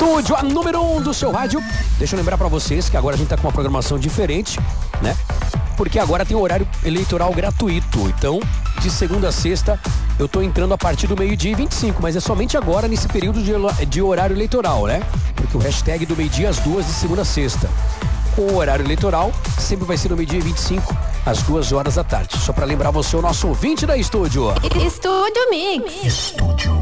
Estúdio, a número 1 do seu rádio. Deixa eu lembrar pra vocês que agora a gente tá com uma programação diferente, né? Porque agora tem horário eleitoral gratuito. Então, de segunda a sexta, eu tô entrando a partir do 12h25, mas é somente agora nesse período de horário eleitoral, né? Porque o hashtag do meio-dia às 2 de segunda a sexta. Com o horário eleitoral, sempre vai ser no 12h25, às 2 horas da tarde. Só pra lembrar você, o nosso ouvinte da Estúdio. Estúdio Mix. Estúdio